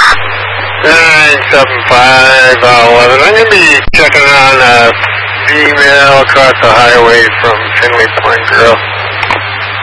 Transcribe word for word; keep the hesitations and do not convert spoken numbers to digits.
nine seven five eleven. I'm going to be checking on a female across the highway from Finley Point Grill.